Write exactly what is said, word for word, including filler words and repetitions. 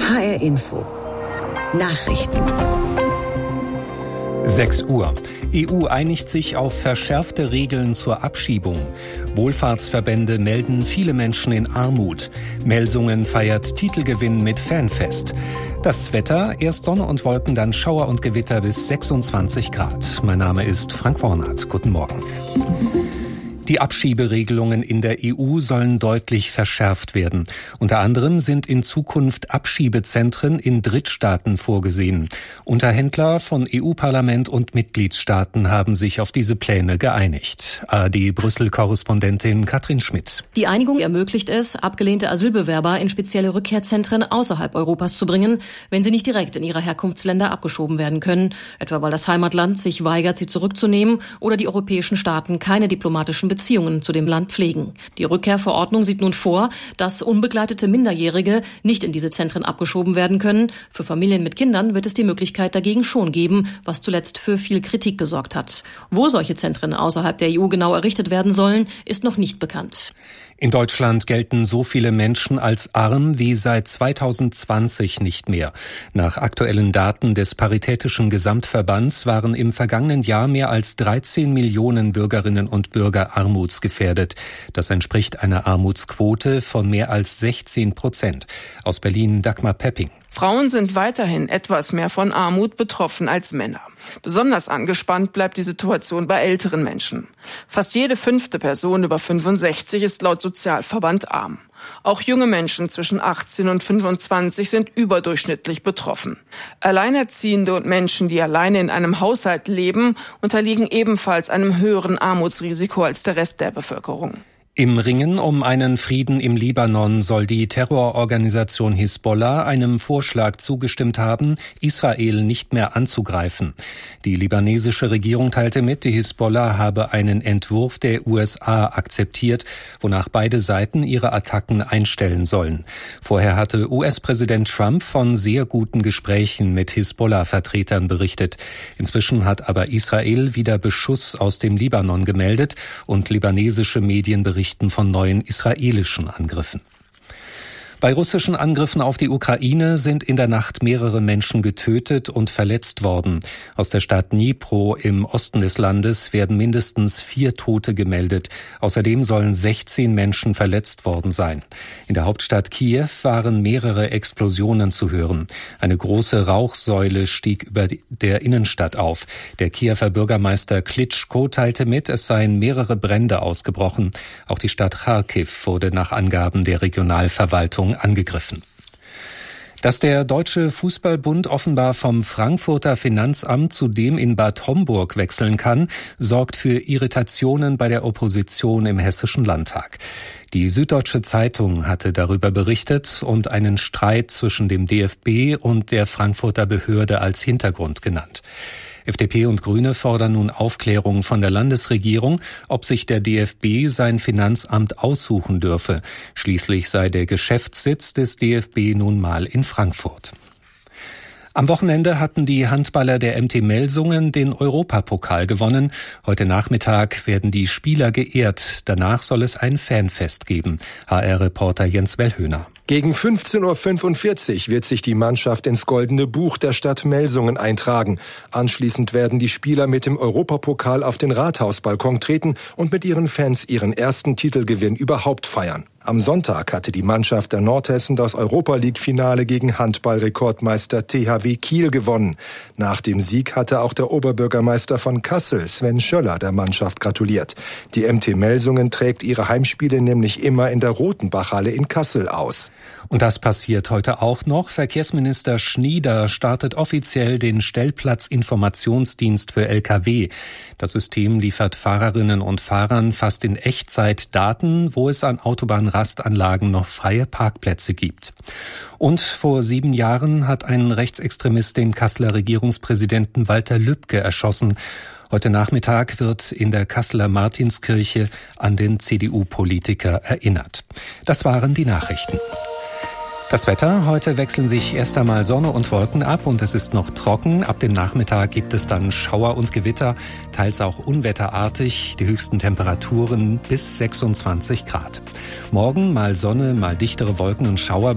H R Info. Nachrichten. sechs Uhr. E U einigt sich auf verschärfte Regeln zur Abschiebung. Wohlfahrtsverbände melden viele Menschen in Armut. Melsungen feiert Titelgewinn mit Fanfest. Das Wetter, erst Sonne und Wolken, dann Schauer und Gewitter bis sechsundzwanzig Grad. Mein Name ist Frank Wornath. Guten Morgen. Die Abschieberegelungen in der E U sollen deutlich verschärft werden. Unter anderem sind in Zukunft Abschiebezentren in Drittstaaten vorgesehen. Unterhändler von E U-Parlament und Mitgliedstaaten haben sich auf diese Pläne geeinigt. A R D-Brüssel-Korrespondentin Katrin Schmidt. Die Einigung ermöglicht es, abgelehnte Asylbewerber in spezielle Rückkehrzentren außerhalb Europas zu bringen, wenn sie nicht direkt in ihre Herkunftsländer abgeschoben werden können, etwa weil das Heimatland sich weigert, sie zurückzunehmen oder die europäischen Staaten keine diplomatischen Beziehungen Beziehungen zu dem Land pflegen. Die Rückkehrverordnung sieht nun vor, dass unbegleitete Minderjährige nicht in diese Zentren abgeschoben werden können. Für Familien mit Kindern wird es die Möglichkeit dagegen schon geben, was zuletzt für viel Kritik gesorgt hat. Wo solche Zentren außerhalb der E U genau errichtet werden sollen, ist noch nicht bekannt. In Deutschland gelten so viele Menschen als arm wie seit zweitausendzwanzig nicht mehr. Nach aktuellen Daten des Paritätischen Gesamtverbands waren im vergangenen Jahr mehr als dreizehn Millionen Bürgerinnen und Bürger armutsgefährdet. Das entspricht einer Armutsquote von mehr als sechzehn Prozent. Aus Berlin Dagmar Pepping. Frauen sind weiterhin etwas mehr von Armut betroffen als Männer. Besonders angespannt bleibt die Situation bei älteren Menschen. Fast jede fünfte Person über fünfundsechzig ist laut Sozialverband arm. Auch junge Menschen zwischen achtzehn und fünfundzwanzig sind überdurchschnittlich betroffen. Alleinerziehende und Menschen, die alleine in einem Haushalt leben, unterliegen ebenfalls einem höheren Armutsrisiko als der Rest der Bevölkerung. Im Ringen um einen Frieden im Libanon soll die Terrororganisation Hisbollah einem Vorschlag zugestimmt haben, Israel nicht mehr anzugreifen. Die libanesische Regierung teilte mit, die Hisbollah habe einen Entwurf der U S A akzeptiert, wonach beide Seiten ihre Attacken einstellen sollen. Vorher hatte U S-Präsident Trump von sehr guten Gesprächen mit Hisbollah-Vertretern berichtet. Inzwischen hat aber Israel wieder Beschuss aus dem Libanon gemeldet und libanesische Medien berichten von neuen israelischen Angriffen. Bei russischen Angriffen auf die Ukraine sind in der Nacht mehrere Menschen getötet und verletzt worden. Aus der Stadt Dnipro im Osten des Landes werden mindestens vier Tote gemeldet. Außerdem sollen sechzehn Menschen verletzt worden sein. In der Hauptstadt Kiew waren mehrere Explosionen zu hören. Eine große Rauchsäule stieg über der Innenstadt auf. Der Kiewer Bürgermeister Klitschko teilte mit, es seien mehrere Brände ausgebrochen. Auch die Stadt Charkiw wurde nach Angaben der Regionalverwaltung angegriffen. Dass der Deutsche Fußballbund offenbar vom Frankfurter Finanzamt zu dem in Bad Homburg wechseln kann, sorgt für Irritationen bei der Opposition im Hessischen Landtag. Die Süddeutsche Zeitung hatte darüber berichtet und einen Streit zwischen dem D F B und der Frankfurter Behörde als Hintergrund genannt. F D P und Grüne fordern nun Aufklärung von der Landesregierung, ob sich der D F B sein Finanzamt aussuchen dürfe. Schließlich sei der Geschäftssitz des D F B nun mal in Frankfurt. Am Wochenende hatten die Handballer der M T Melsungen den Europapokal gewonnen. Heute Nachmittag werden die Spieler geehrt. Danach soll es ein Fanfest geben. H R-Reporter Jens Wellhöhner. Gegen fünfzehn Uhr fünfundvierzig wird sich die Mannschaft ins Goldene Buch der Stadt Melsungen eintragen. Anschließend werden die Spieler mit dem Europapokal auf den Rathausbalkon treten und mit ihren Fans ihren ersten Titelgewinn überhaupt feiern. Am Sonntag hatte die Mannschaft der Nordhessen das Europa-League-Finale gegen Handball-Rekordmeister T H W Kiel gewonnen. Nach dem Sieg hatte auch der Oberbürgermeister von Kassel, Sven Schöller, der Mannschaft gratuliert. Die M T Melsungen trägt ihre Heimspiele nämlich immer in der Rotenbachhalle in Kassel aus. Und das passiert heute auch noch. Verkehrsminister Schnieder startet offiziell den Stellplatzinformationsdienst für L K W. Das System liefert Fahrerinnen und Fahrern fast in Echtzeit Daten, wo es an Autobahnrastanlagen noch freie Parkplätze gibt. Und vor sieben Jahren hat ein Rechtsextremist den Kasseler Regierungspräsidenten Walter Lübcke erschossen. Heute Nachmittag wird in der Kasseler Martinskirche an den C D U-Politiker erinnert. Das waren die Nachrichten. Das Wetter, heute wechseln sich erst einmal Sonne und Wolken ab und es ist noch trocken. Ab dem Nachmittag gibt es dann Schauer und Gewitter, teils auch unwetterartig, die höchsten Temperaturen bis sechsundzwanzig Grad. Morgen mal Sonne, mal dichtere Wolken und Schauer.